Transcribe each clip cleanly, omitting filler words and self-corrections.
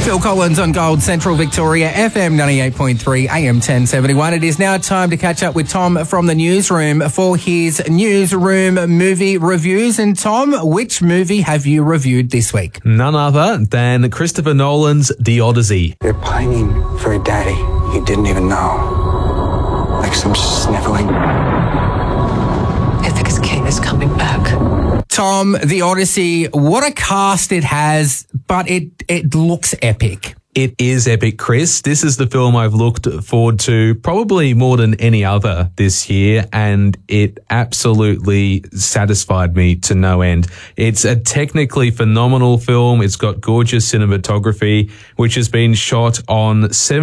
Phil Collins on Gold Central Victoria, FM 98.3, AM 1071. It is now time to catch up with Tom from the newsroom for his newsroom movie reviews. And Tom, which movie have you reviewed this week? None other than Christopher Nolan's The Odyssey. They're pining for a daddy he didn't even know. Like some sniveling. Ithaca's king is coming back. Tom, The Odyssey, what a cast it has, but it looks epic. It is epic, Chris. This is the film I've looked forward to probably more than any other this year, and it absolutely satisfied me to no end. It's a technically phenomenal film. It's got gorgeous cinematography, which has been shot on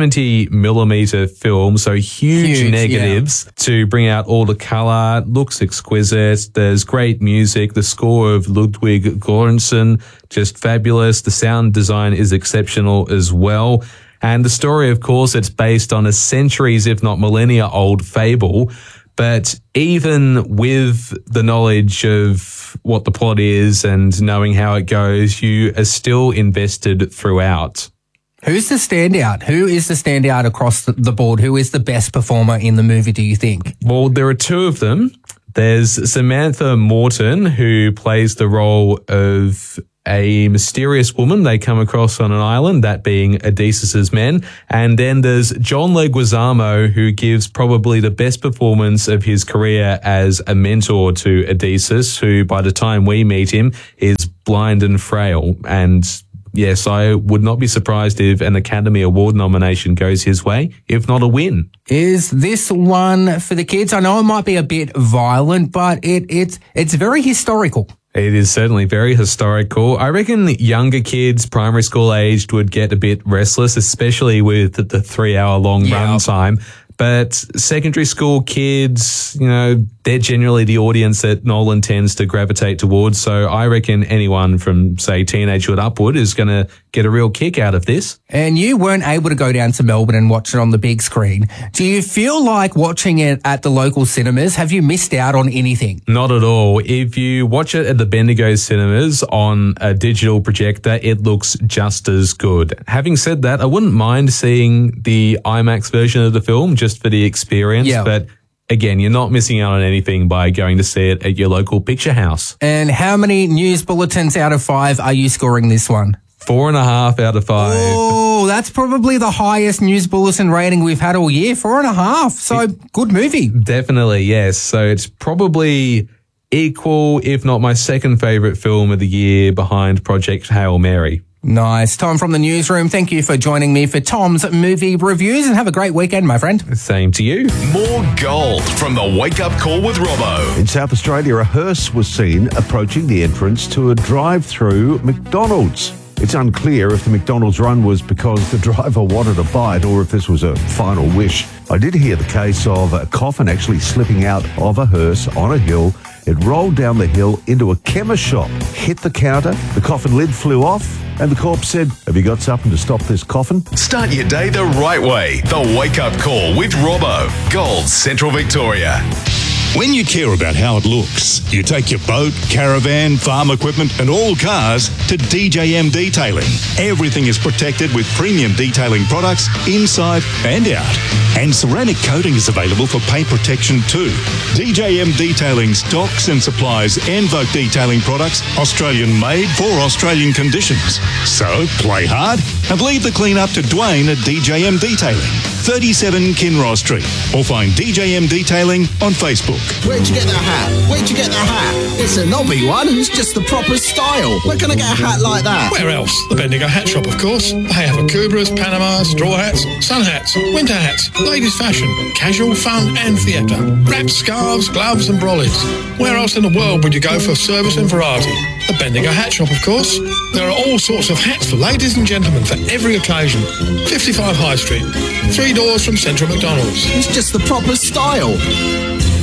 70mm film, so huge negatives to bring out all the colour. It looks exquisite. There's great music. The score of Ludwig Göransson, just fabulous. The sound design is exceptional as well. And the story, of course, it's based on a centuries, if not millennia old fable. But even with the knowledge of what the plot is and knowing how it goes, you are still invested throughout. Who's the standout? Who is the standout across the board? Who is the best performer in the movie, do you think? Well, there are two of them. There's Samantha Morton, who plays the role of a mysterious woman they come across on an island, that being Odysseus's men. And then there's John Leguizamo, who gives probably the best performance of his career as a mentor to Odysseus, who by the time we meet him is blind and frail. And yes, I would not be surprised if an Academy Award nomination goes his way, if not a win. Is this one for the kids? I know it might be a bit violent, but it's very historical. It is certainly very historical. I reckon younger kids, primary school aged, would get a bit restless, especially with the 3-hour-long run time. But secondary school kids, you know, they're generally the audience that Nolan tends to gravitate towards. So I reckon anyone from, say, teenagehood upward is going to get a real kick out of this. And you weren't able to go down to Melbourne and watch it on the big screen. Do you feel like watching it at the local cinemas? Have you missed out on anything? Not at all. If you watch it at the Bendigo cinemas on a digital projector, it looks just as good. Having said that, I wouldn't mind seeing the IMAX version of the film just for the experience. Yeah. But again, you're not missing out on anything by going to see it at your local picture house. And how many news bulletins out of 5 are you scoring this one? 4.5 out of 5. Oh, that's probably the highest news bulletin rating we've had all year. 4.5. So good movie. Definitely, yes. So it's probably equal, if not my second favourite film of the year, behind Project Hail Mary. Nice. Tom from the newsroom, thank you for joining me for Tom's movie reviews, and have a great weekend, my friend. Same to you. More gold from the Wake Up Call with Robbo. In South Australia, a hearse was seen approaching the entrance to a drive-through McDonald's. It's unclear if the McDonald's run was because the driver wanted a bite or if this was a final wish. I did hear the case of a coffin actually slipping out of a hearse on a hill. It rolled down the hill into a chemist shop, hit the counter, the coffin lid flew off, and the corpse said, "Have you got something to stop this coffin?" Start your day the right way. The Wake Up Call with Robbo. Gold Central Victoria. When you care about how it looks, you take your boat, caravan, farm equipment and all cars to DJM Detailing. Everything is protected with premium detailing products inside and out. And ceramic coating is available for paint protection too. DJM Detailing stocks and supplies Envoke detailing products, Australian made for Australian conditions. So play hard and leave the clean up to Dwayne at DJM Detailing, 37 Kinross Street, or find DJM Detailing on Facebook. Where'd you get that hat? Where'd you get that hat? It's a knobby one and it's just the proper style. Where can I get a hat like that? Where else? The Bendigo Hat Shop, of course. They have Akubras, Panama, straw hats, sun hats, winter hats, ladies' fashion, casual, fun and theatre, wraps, scarves, gloves and brollies. Where else in the world would you go for service and variety? The Bendigo Hat Shop, of course. There are all sorts of hats for ladies and gentlemen for every occasion. 55 High Street, 3 doors from Central McDonald's. It's just the proper style.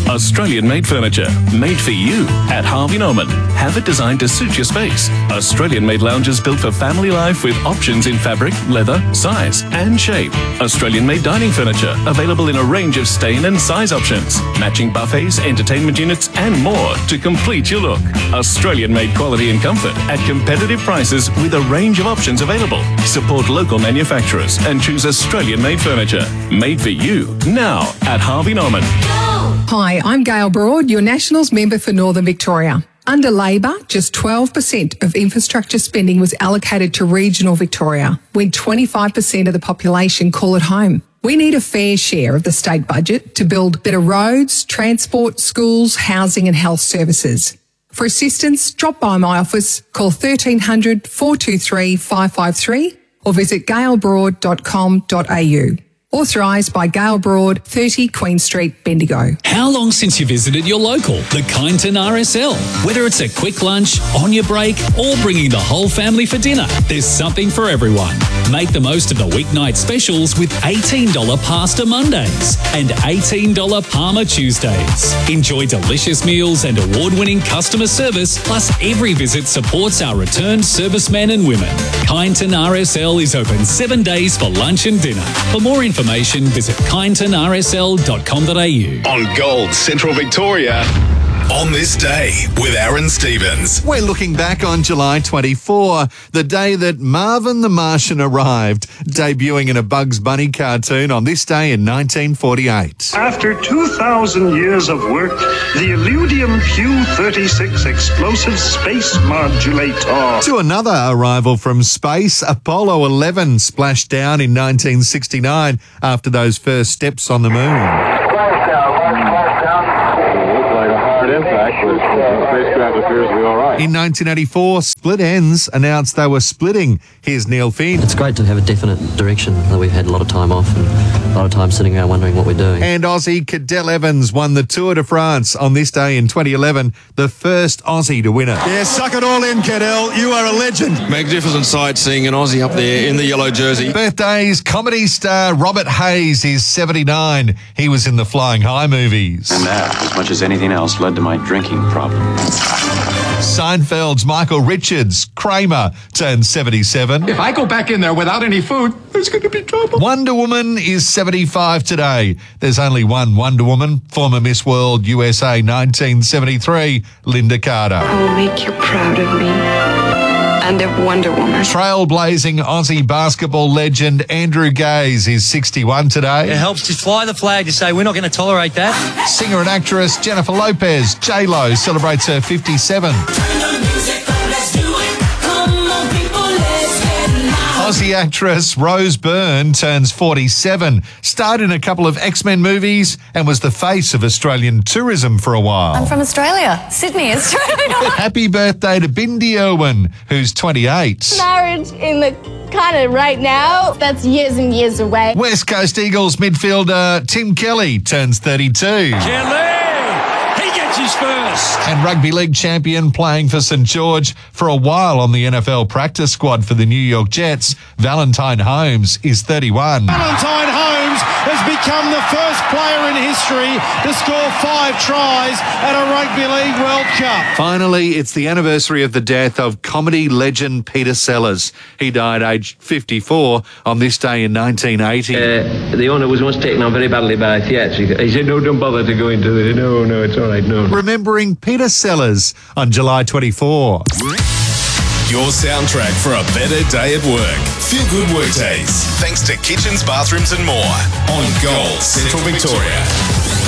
Australian-made furniture, made for you at Harvey Norman. Have it designed to suit your space. Australian-made lounges built for family life with options in fabric, leather, size and shape. Australian-made dining furniture available in a range of stain and size options. Matching buffets, entertainment units and more to complete your look. Australian-made quality and comfort at competitive prices with a range of options available. Support local manufacturers and choose Australian-made furniture. Made for you now at Harvey Norman. Hi, I'm Gail Broad, your Nationals member for Northern Victoria. Under Labor, just 12% of infrastructure spending was allocated to regional Victoria, when 25% of the population call it home. We need a fair share of the state budget to build better roads, transport, schools, housing and health services. For assistance, drop by my office, call 1300 423 553 or visit gailbroad.com.au. Authorised by Gail Broad, 30 Queen Street, Bendigo. How long since you visited your local, the Kyneton RSL? Whether it's a quick lunch, on your break, or bringing the whole family for dinner, there's something for everyone. Make the most of the weeknight specials with $18 Pasta Mondays and $18 Parma Tuesdays. Enjoy delicious meals and award-winning customer service, plus every visit supports our returned servicemen and women. Kyneton RSL is open 7 days for lunch and dinner. For more information, visit kynetonrsl.com.au. On Gold Central Victoria, on this day with Aaron Stevens. We're looking back on July 24, the day that Marvin the Martian arrived, debuting in a Bugs Bunny cartoon on this day in 1948. After 2,000 years of work, the Illudium Q-36 explosive space modulator. To another arrival from space, Apollo 11 splashed down in 1969 after those first steps on the moon. In 1984, Split Ends announced they were splitting. Here's Neil Finn. It's great to have a definite direction. We've had a lot of time off and a lot of time sitting around wondering what we're doing. And Aussie Cadel Evans won the Tour de France on this day in 2011, the first Aussie to win it. Yeah, suck it all in, Cadel. You are a legend. Magnificent sight seeing an Aussie up there in the yellow jersey. Birthdays, comedy star Robert Hayes is 79. He was in the Flying High movies. And that, as much as anything else, led to my drinking problem. Seinfeld's Michael Richards, Kramer, turned 77. If I go back in there without any food, there's going to be trouble. Wonder Woman is 75 today. There's only one Wonder Woman, former Miss World USA 1973, Linda Carter. I will make you proud of me. And of Wonder Woman. Trailblazing Aussie basketball legend Andrew Gaze is 61 today. It helps to fly the flag to say we're not going to tolerate that. Singer and actress Jennifer Lopez, J-Lo, celebrates her 57. Aussie actress Rose Byrne turns 47, starred in a couple of X-Men movies and was the face of Australian tourism for a while. I'm from Australia, Sydney, Australia. Happy birthday to Bindi Irwin, who's 28. Marriage in the kind of right now, that's years and years away. West Coast Eagles midfielder Tim Kelly turns 32. Kelly! He gets his first. And rugby league champion playing for St George for a while on the NFL practice squad for the New York Jets, Valentine Holmes is 31. Valentine Holmes has become the first player in history to score 5 tries at a Rugby League World Cup. Finally, it's the anniversary of the death of comedy legend Peter Sellers. He died aged 54 on this day in 1980. The owner was once taken on very badly by a theatre. He said, no, don't bother to go into it. No, it's all right, no. Remembering Peter Sellers on July 24. Your soundtrack for a better day at work. Feel good work days. Thanks to Kitchens, Bathrooms and More on Gold Central Victoria.